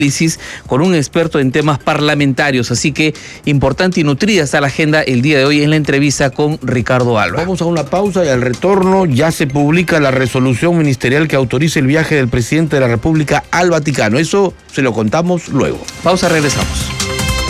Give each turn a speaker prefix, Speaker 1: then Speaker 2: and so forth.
Speaker 1: con un experto en temas parlamentarios, así que importante y nutrida está la agenda el día de hoy en la entrevista con Ricardo Alba.
Speaker 2: Vamos a una pausa y al retorno ya se publica la resolución ministerial que autoriza el viaje del presidente de la República al Vaticano. Eso se lo contamos luego.
Speaker 1: Pausa, regresamos.